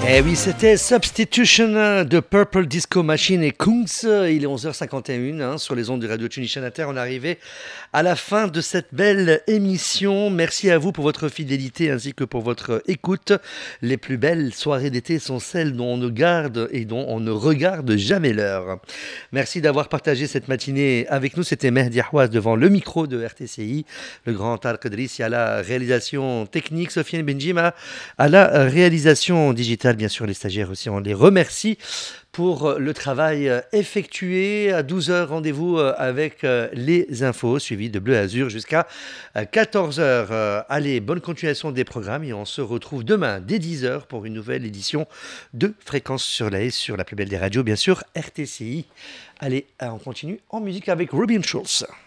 Eh oui, c'était Substitution de Purple Disco Machine et Kungs. Il est 11h51 sur les ondes de Radio Tunis Inter. On est arrivé à la fin de cette belle émission. Merci à vous pour votre fidélité ainsi que pour votre écoute. Les plus belles soirées d'été sont celles dont on ne garde et dont on ne regarde jamais l'heure. Merci d'avoir partagé cette matinée avec nous. C'était Mehdi Ahouaz devant le micro de RTCI, le grand Tarek Idrissi à la réalisation technique, Sofiane Benjima à la réalisation digitale. Bien sûr, les stagiaires aussi, on les remercie pour le travail effectué. À 12h, rendez-vous avec les infos suivies de Bleu Azur jusqu'à 14h. Allez, bonne continuation des programmes et on se retrouve demain dès 10h pour une nouvelle édition de Fréquence sur la sur la plus belle des radios, bien sûr, RTCI. Allez, on continue en musique avec Robin Schulz.